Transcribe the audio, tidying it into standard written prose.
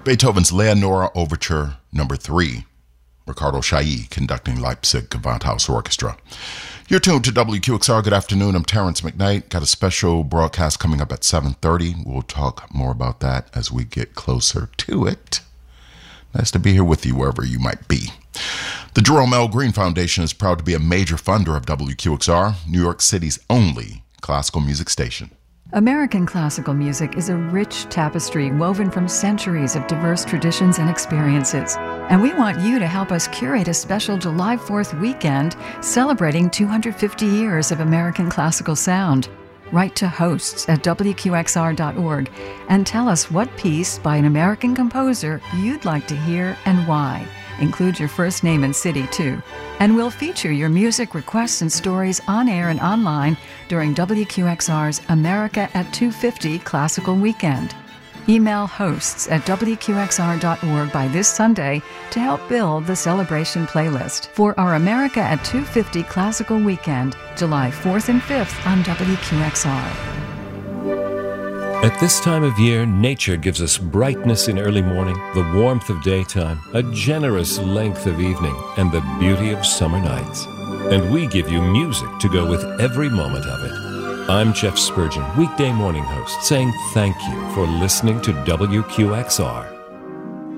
Beethoven's Leonora Overture Number 3. Ricardo Chailly conducting Leipzig Gewandhaus Orchestra. You're tuned to WQXR. Good afternoon. I'm Terrence McKnight. Got a special broadcast coming up at 7:30. We'll talk more about that as we get closer to it. Nice to be here with you wherever you might be. The Jerome L. Green Foundation is proud to be a major funder of WQXR, New York City's only classical music station. American classical music is a rich tapestry woven from centuries of diverse traditions and experiences. And we want you to help us curate a special July 4th weekend celebrating 250 years of American classical sound. Write to hosts@wqxr.org and tell us what piece by an American composer you'd like to hear and why. Include your first name and city, too. And we'll feature your music requests and stories on air and online during WQXR's America at 250 Classical Weekend. Email hosts@wqxr.org by this Sunday to help build the celebration playlist for our America at 250 Classical Weekend, July 4th and 5th on WQXR. At this time of year, nature gives us brightness in early morning, the warmth of daytime, a generous length of evening, and the beauty of summer nights. And we give you music to go with every moment of it. I'm Jeff Spurgeon, weekday morning host, saying thank you for listening to WQXR.